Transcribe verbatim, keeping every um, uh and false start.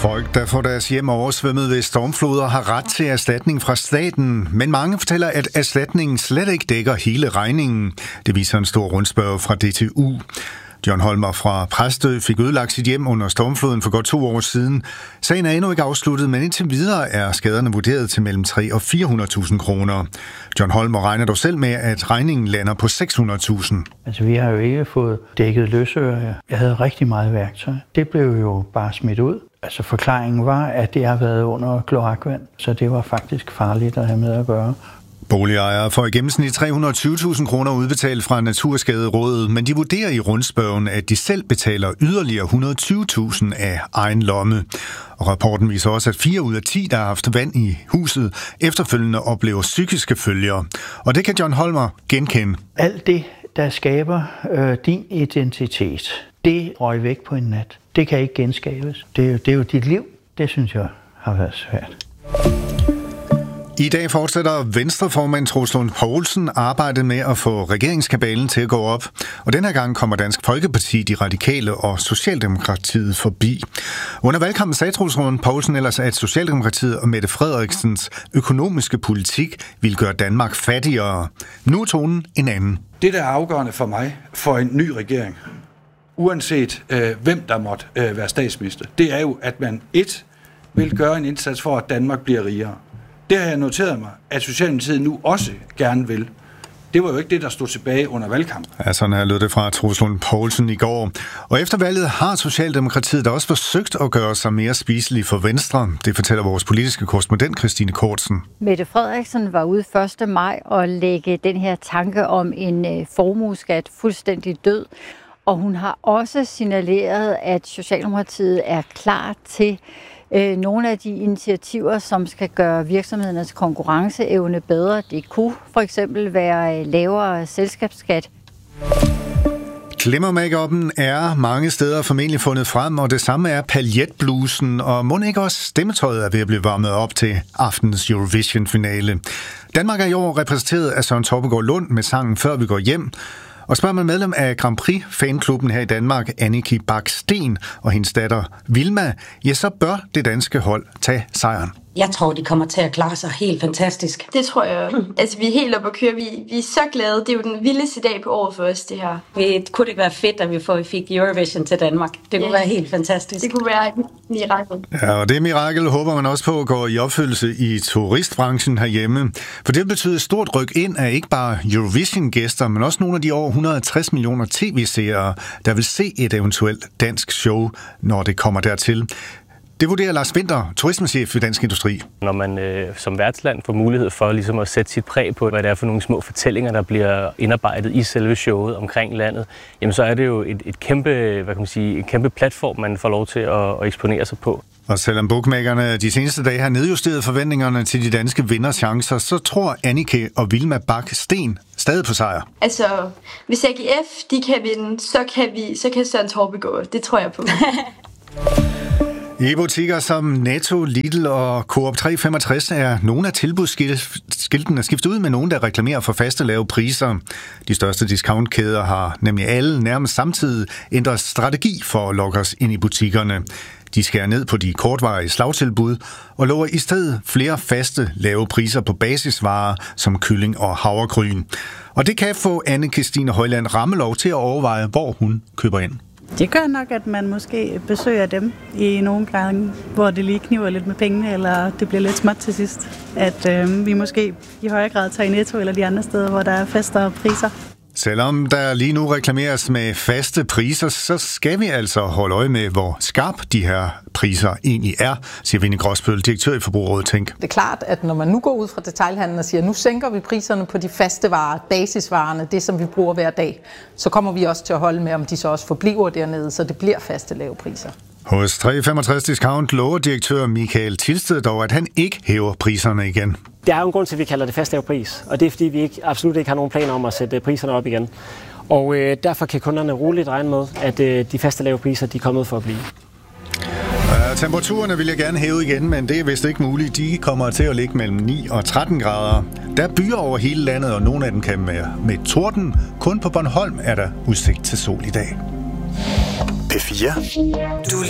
Folk, der får deres hjem oversvømmet ved stormfloder, har ret til erstatning fra staten, men mange fortæller, at erstatningen slet ikke dækker hele regningen. Det viser en stor rundspørge fra D T U. John Holmer fra Præstø fik ødelagt sit hjem under stormfloden for godt to år siden. Sagen er endnu ikke afsluttet, men indtil videre er skaderne vurderet til mellem tre hundrede og fire hundrede tusind kroner. John Holmer regner dog selv med, at regningen lander på seks hundrede tusind. Altså, vi har jo ikke fået dækket løsøre. Jeg havde rigtig meget værktøj. Det blev jo bare smidt ud. Altså, forklaringen var, at det har været under kloakvand, så det var faktisk farligt at have med at gøre. Boligejere får i gennemsnit tre hundrede og tyve tusind kroner udbetalt fra Naturskaderådet, men de vurderer i rundspørgen, at de selv betaler yderligere et hundrede og tyve tusind af egen lomme. Og rapporten viser også, at fire ud af ti, der har haft vand i huset, efterfølgende oplever psykiske følger. Og det kan John Holmer genkende. Alt det, der skaber øh, din identitet, det røg væk på en nat. Det kan ikke genskabes. Det er, jo, det er jo dit liv. Det synes jeg har været svært. I dag fortsætter Venstreformand Troels Lund Poulsen arbejdet med at få regeringskabalen til at gå op. Og denne gang kommer Dansk Folkeparti, De Radikale og Socialdemokratiet forbi. Under valgkampen sagde Troels Lund Poulsen ellers, at Socialdemokratiet og Mette Frederiksens økonomiske politik ville gøre Danmark fattigere. Nu er tonen en anden. Det, der er afgørende for mig for en ny regering, uanset øh, hvem der måtte øh, være statsminister, det er jo, at man et vil gøre en indsats for, at Danmark bliver rigere. Det har jeg noteret mig, at Socialdemokratiet nu også gerne vil. Det var jo ikke det, der stod tilbage under valgkampen. Ja, sådan her lød det fra Troels Lund Poulsen i går. Og efter valget har Socialdemokratiet da også forsøgt at gøre sig mere spiselig for Venstre. Det fortæller vores politiske korrespondent Christine Kortsen. Mette Frederiksen var ude første maj og lægge den her tanke om en formueskat fuldstændig død. Og hun har også signaleret, at Socialdemokratiet er klar til nogle af de initiativer, som skal gøre virksomhedernes konkurrenceevne bedre. Det kunne for eksempel være lavere selskabsskat. Glimmer-make-up'en er mange steder formentlig fundet frem, og det samme er paljetblusen, og mon ikke også stemmetøjet er ved at blive varmet op til aftens Eurovision-finale. Danmark er i år repræsenteret af Søren Torpegaard Lund med sangen Før vi går hjem. Og spørger man medlem af Grand Prix-fanklubben her i Danmark, Annika Bak-Sten og hendes datter Vilma, ja, så bør det danske hold tage sejren. Jeg tror, de kommer til at klare sig helt fantastisk. Det tror jeg. Altså, vi er helt oppe at køre. Vi, vi er så glade. Det er jo den vildeste dag på året for os, det her. Det kunne det ikke være fedt, at vi får, fik Eurovision til Danmark. Det kunne ja. være helt fantastisk. Det kunne være et mirakel. Ja, og det mirakel håber man også på går i opfyldelse i turistbranchen herhjemme. For det betyder et stort ryk ind af ikke bare Eurovision-gæster, men også nogle af de over et hundrede og tres millioner tv-seere, der vil se et eventuelt dansk show, når det kommer dertil. Det vurderer Lars Winter, turismechef i Dansk Industri. Når man øh, som værtsland får mulighed for ligesom at sætte sit præg på, hvad det er for nogle små fortællinger, der bliver indarbejdet i selve showet omkring landet, jamen så er det jo et, et kæmpe, hvad kan man sige, en kæmpe platform, man får lov til at, at eksponere sig på. Og selvom bookmakerne de seneste dage har nedjusteret forventningerne til de danske vinderchancer, så tror Annika og Vilma Bak-Sten stadig på sejr. Altså, hvis A G F de kan vinde, så kan, vi, så kan Søren Torpegaard. Det tror jeg på. I butikker som Netto, Lidl og Coop tre femogtres er nogle af tilbudsskiltene skiftet ud med nogen, der reklamerer for faste lave priser. De største discountkæder har nemlig alle nærmest samtidig ændret strategi for at lokke os ind i butikkerne. De skærer ned på de kortvarige slagtilbud og lover i stedet flere faste lave priser på basisvarer som kylling og havregryn. Og det kan få Anne-Kristine Højland Rammelov til at overveje, hvor hun køber ind. Det gør nok, at man måske besøger dem i nogle gange, hvor det lige kniver lidt med pengene, eller det bliver lidt småt til sidst. At øh, vi måske i højere grad tager i Netto eller de andre steder, hvor der er fastere priser. Selvom der lige nu reklameres med faste priser, så skal vi altså holde øje med, hvor skarp de her priser egentlig er, siger Vinnie Gråsbøl, direktør i Forbrugerrådet Tænk. Det er klart, at når man nu går ud fra detailhandlen og siger, nu sænker vi priserne på de faste varer, basisvarerne, det som vi bruger hver dag, så kommer vi også til at holde med, om de så også forbliver dernede, så det bliver faste lave priser. Hos tre femogtres Discount lover direktør Michael Tilsted dog, at han ikke hæver priserne igen. Der er jo en grund til, at vi kalder det fast lav pris, og det er fordi, vi ikke, absolut ikke har nogen planer om at sætte priserne op igen. Og øh, derfor kan kunderne roligt regne med, at øh, de faste lave priser de er kommet for at blive. Uh, temperaturerne vil jeg gerne hæve igen, men det er vist ikke muligt. De kommer til at ligge mellem ni og tretten grader. Der byer over hele landet, og nogle af dem kan være med torden. Kun på Bornholm er der udsigt til sol i dag. P fire. Du